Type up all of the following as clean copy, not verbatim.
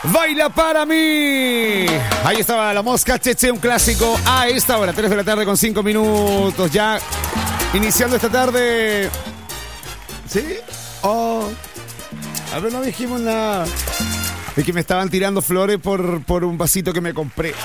Baila para mí. Ahí estaba La Mosca Cheche, un clásico a esta hora, 3 de la tarde con 5 minutos. Ya iniciando esta tarde. ¿Sí? Oh. A ver, no dijimos nada. Es que me estaban tirando flores por un vasito que me compré.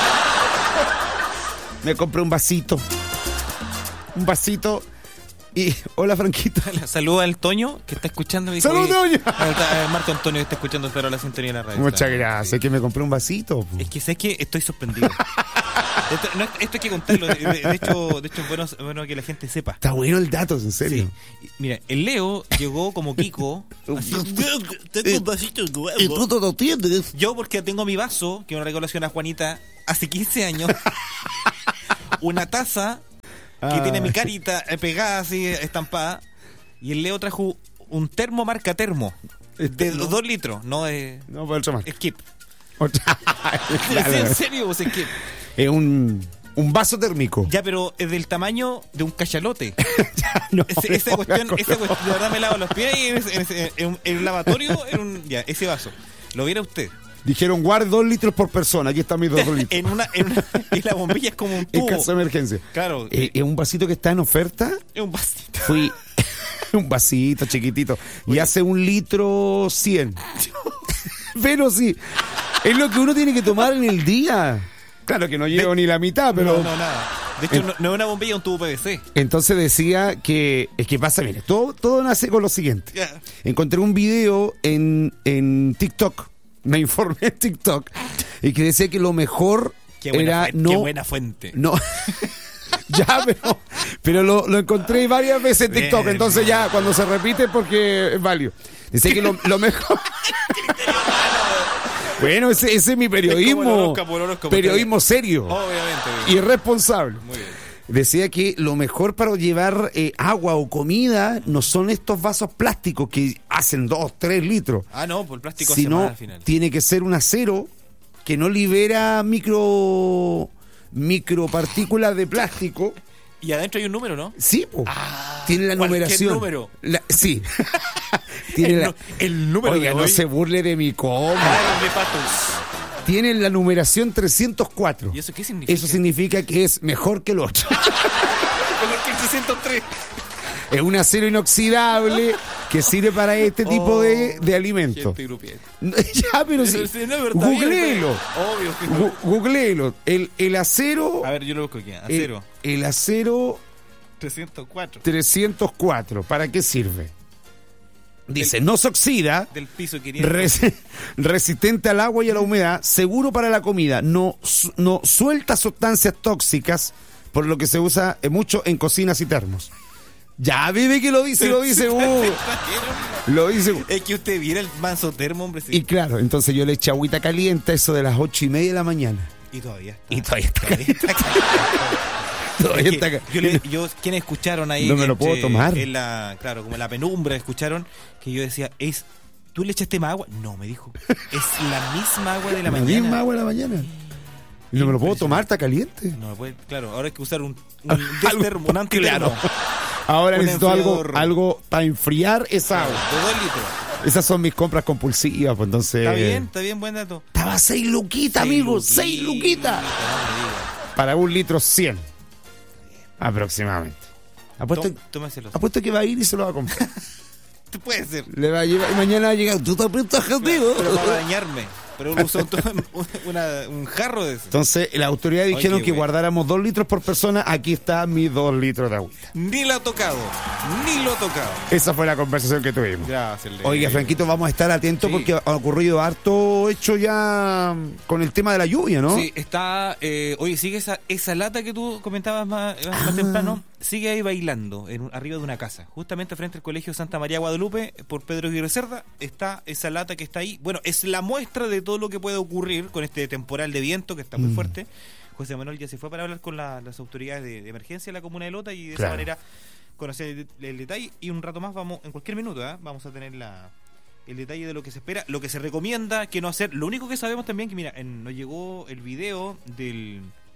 Me compré un vasito. Un vasito. Y hola, Franquito. Saluda al Toño que está escuchando. ¡Salud, Toño! Marco Antonio que está escuchando, pero la sintonía de la radio. Muchas gracias. Es que me compré un vasito. Es que sé que estoy sorprendido. Esto hay que contarlo. De hecho es bueno que la gente sepa. Está bueno el dato, en serio. Sí. Mira, el Leo llegó como Kiko. Así, tengo un vasito de huevo. ¿Y tú te lo tienes? Yo porque tengo mi vaso, que es una regalación a Juanita hace 15 años. Una taza que tiene mi carita pegada así, estampada. Y el Leo trajo un termo marca termo. De 2 litros, no de... No, por otra más. Skip. Claro. ¿En serio vos Skip? Es un vaso térmico. Ya, pero es del tamaño de un cachalote. No, esa cuestión, de verdad me lavo los pies y en un lavatorio, ya, ese vaso. Lo viera usted. Dijeron, guarde 2 litros por persona. Aquí están mis 2 litros. Y la bombilla es como un tubo. En caso de emergencia. Claro. Es un vasito que está en oferta. Es un vasito. Fui un vasito chiquitito. Y hace 1 litro 100. Pero sí, es lo que uno tiene que tomar en el día. Claro que no llevo ni la mitad, pero... No, nada. De hecho, no es una bombilla, es un tubo PVC. Entonces decía que... Es que pasa, mire, todo nace con lo siguiente. Yeah. Encontré un video en TikTok. Me informé en TikTok. Y que decía que lo mejor era fuente, no... Qué buena fuente. No... Ya, pero lo encontré varias veces en TikTok. Bien, entonces ya, cuando se repite, porque es válido. Dice que lo mejor... Bueno, ese es mi periodismo. Periodismo serio. Obviamente. Y responsable. Muy bien. Decía que lo mejor para llevar agua o comida no son estos vasos plásticos que hacen 2, 3 litros. Ah, no, pues el plástico hace más Sino al final. tiene que ser un acero que no libera micropartículas de plástico. Y adentro hay un número, ¿no? Sí, po. Tiene la ¿cualquier numeración. número? Sí. Tiene el número. Oiga, no se burle de mi coma. Tiene la numeración 304. ¿Y eso qué significa? Eso significa que es mejor que el otro. Mejor que el 303. Es un acero inoxidable que sirve para este tipo de alimentos. Ya, pero sí. Googleelo. Obvio que no. Googleelo. El acero. A ver, yo lo busco aquí. Acero. El acero 304. ¿Para qué sirve? Dice, no se oxida, del piso 500. resistente al agua y a la humedad, seguro para la comida, no suelta sustancias tóxicas, por lo que se usa mucho en cocinas y termos. Ya, vive que lo dice. Lo dice. Es que usted viera el manso termo, hombre. Sí. Y claro, entonces yo le eché agüita caliente, eso de las 8:30 de la mañana. Y todavía está caliente. Yo quienes escucharon ahí no me lo puedo tomar claro, como en la penumbra escucharon que yo decía, ¿tú le echaste más agua? No, me dijo, es la misma agua de la mañana. La misma agua de la mañana. Y no me lo puedo tomar, está caliente. No, pues, claro, ahora hay que usar un termo, un antitermo. Ahora necesito algo para enfriar esa agua. De 2 litros. Esas son mis compras compulsivas, pues entonces... Está bien, buen dato. Estaba 6 luquitas, amigos, 6 luquitas. Para 1 litro 100. Aproximadamente. Apuesto que va a ir y se lo va a comprar. Puede ser. Le va a llevar y mañana va a llegar. Tú te apretas, tío. Pero para bañarme. Pero uno usó un jarro de eso. Entonces, las autoridades dijeron que guardáramos 2 litros por persona. Aquí está mis 2 litros de agua. Ni lo ha tocado. Esa fue la conversación que tuvimos. Gracias. Oiga, Franquito, vamos a estar atentos porque ha ocurrido harto hecho ya con el tema de la lluvia, ¿no? Sí, está... oye, sigue esa lata que tú comentabas más temprano. Sigue ahí bailando arriba de una casa. Justamente frente al Colegio Santa María Guadalupe, por Pedro Aguirre Cerda, está esa lata que está ahí. Bueno, es la muestra de todo lo que puede ocurrir con este temporal de viento que está muy fuerte. José Manuel ya se fue para hablar con las autoridades de emergencia de la comuna de Lota y de esa manera conocer el detalle. Y un rato más en cualquier minuto, vamos a tener el detalle de lo que se espera, lo que se recomienda, qué no hacer. Lo único que sabemos también que, mira, nos llegó el video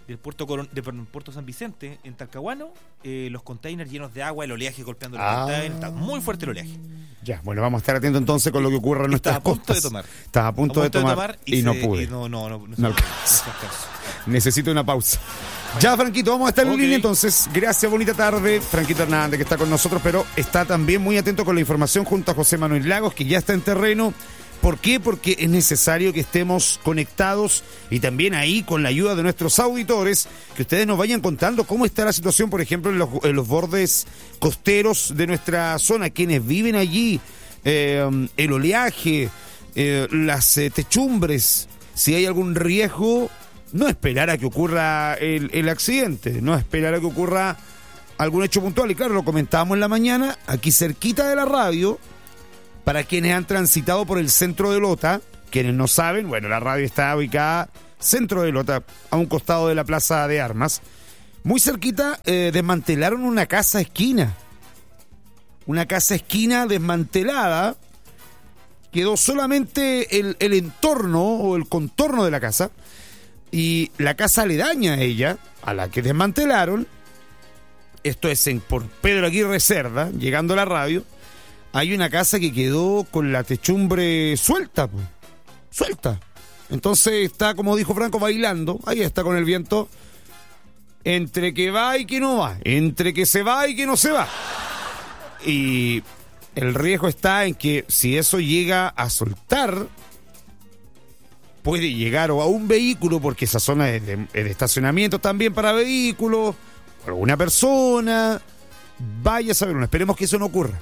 del puerto San Vicente, en Talcahuano, los containers llenos de agua, el oleaje golpeando los containers, está muy fuerte el oleaje. Ya, bueno, vamos a estar atentos entonces con lo que ocurra en nuestras costas. Estaba a punto de tomar y no pude. No alcanzo. Necesito una pausa. Ya, Franquito, vamos a estar en línea entonces. Gracias, bonita tarde. Franquito Hernández, que está con nosotros, pero está también muy atento con la información junto a José Manuel Lagos, que ya está en terreno. ¿Por qué? Porque es necesario que estemos conectados y también ahí con la ayuda de nuestros auditores, que ustedes nos vayan contando cómo está la situación, por ejemplo, en los bordes costeros de nuestra zona, quienes viven allí, el oleaje, las techumbres, si hay algún riesgo, no esperar a que ocurra el accidente, no esperar a que ocurra algún hecho puntual. Y claro, lo comentábamos en la mañana, aquí cerquita de la radio. Para quienes han transitado por el centro de Lota, quienes no saben, bueno, la radio está ubicada centro de Lota, a un costado de la Plaza de Armas. Muy cerquita desmantelaron una casa esquina. Una casa esquina desmantelada. Quedó solamente el entorno o el contorno de la casa. Y la casa aledaña a ella, a la que desmantelaron, esto es por Pedro Aguirre Cerda, llegando a la radio, hay una casa que quedó con la techumbre suelta, pues. Suelta. Entonces está, como dijo Franco, bailando. Ahí está con el viento. Entre que va y que no va. Entre que se va y que no se va. Y el riesgo está en que si eso llega a soltar, puede llegar o a un vehículo, porque esa zona es de estacionamiento también para vehículos, o alguna persona. Vaya a saber, esperemos que eso no ocurra.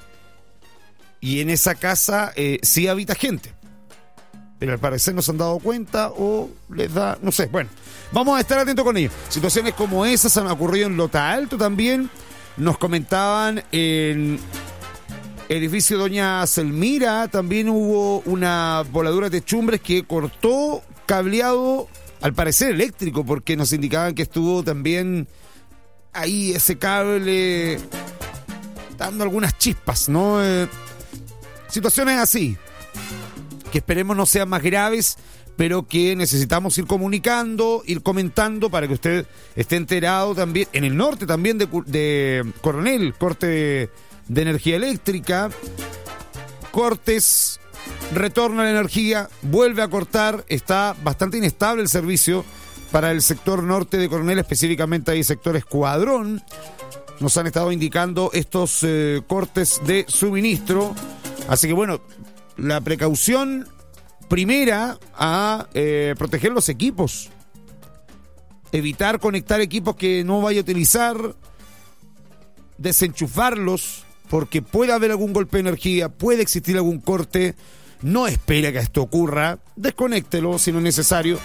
Y en esa casa sí habita gente. Pero al parecer no se han dado cuenta o les da, no sé. Bueno, vamos a estar atentos con ello. Situaciones como esas han ocurrido en Lota Alto también. Nos comentaban en edificio Doña Selmira, también hubo una voladura de techumbres que cortó cableado, al parecer eléctrico, porque nos indicaban que estuvo también ahí ese cable dando algunas chispas, ¿no? Situaciones así, que esperemos no sean más graves, pero que necesitamos ir comunicando, ir comentando para que usted esté enterado también. En el norte también de Coronel, corte de energía eléctrica, cortes, retorno a la energía, vuelve a cortar, está bastante inestable el servicio para el sector norte de Coronel, específicamente ahí sector Escuadrón. Nos han estado indicando estos cortes de suministro. Así que bueno, la precaución primera a proteger los equipos. Evitar conectar equipos que no vaya a utilizar. Desenchufarlos, porque puede haber algún golpe de energía, puede existir algún corte. No espera que esto ocurra. Desconéctelo si no es necesario.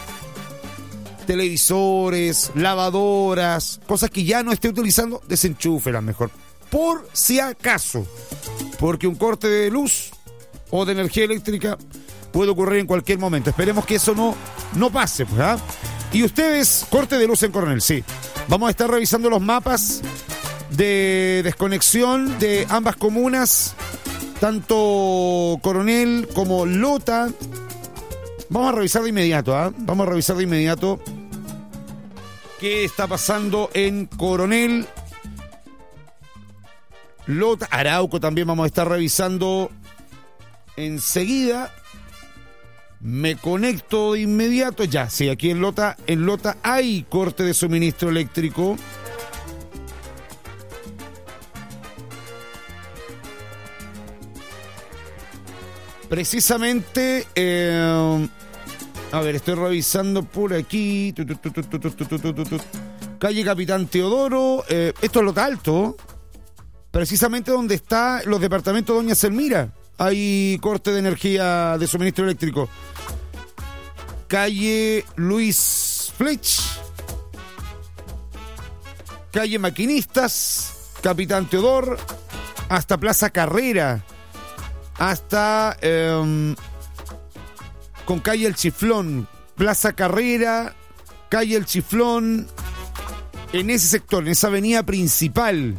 Televisores, lavadoras, cosas que ya no esté utilizando, desenchúfelas mejor. Por si acaso. Porque un corte de luz o de energía eléctrica puede ocurrir en cualquier momento. Esperemos que eso no pase, pues, ¿ah? Y ustedes, corte de luz en Coronel, sí. Vamos a estar revisando los mapas de desconexión de ambas comunas, tanto Coronel como Lota. Vamos a revisar de inmediato, ¿ah? Vamos a revisar de inmediato qué está pasando en Coronel, Lota, Arauco también vamos a estar revisando enseguida. Me conecto de inmediato. Ya, sí, aquí en Lota hay corte de suministro eléctrico. Precisamente, a ver, estoy revisando por aquí. Calle Capitán Teodoro. Esto es Lota Alto. Precisamente donde está los departamentos Doña Selmira. Hay corte de energía de suministro eléctrico. Calle Luis Flech. Calle Maquinistas. Capitán Teodoro. Hasta Plaza Carrera. Hasta con calle El Chiflón, Plaza Carrera, calle El Chiflón, en ese sector, en esa avenida principal,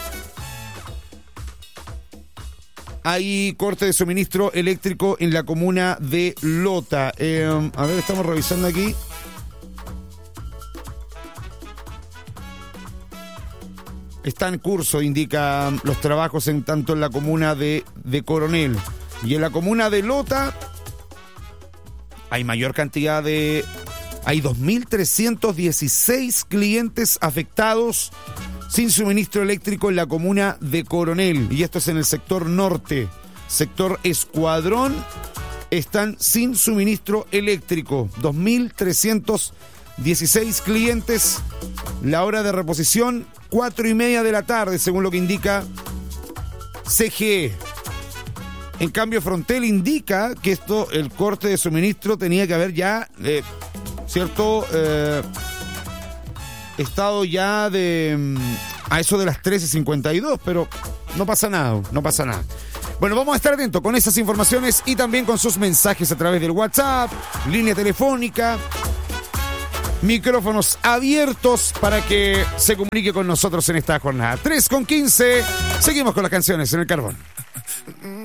hay corte de suministro eléctrico en la comuna de Lota. A ver, estamos revisando aquí. está en curso, indican los trabajos tanto en la comuna de Coronel y en la comuna de Lota. Hay mayor cantidad de... Hay 2.316 clientes afectados sin suministro eléctrico en la comuna de Coronel. Y esto es en el sector norte. Sector Escuadrón están sin suministro eléctrico. 2.316 clientes. La hora de reposición, 4:30 de la tarde, según lo que indica CGE. En cambio, Frontel indica que el corte de suministro tenía que haber ya, cierto, estado ya a eso de las 13:52, pero no pasa nada. Bueno, vamos a estar atentos con esas informaciones y también con sus mensajes a través del WhatsApp, línea telefónica, micrófonos abiertos para que se comunique con nosotros en esta jornada. 3:15, seguimos con las canciones en el Carbón.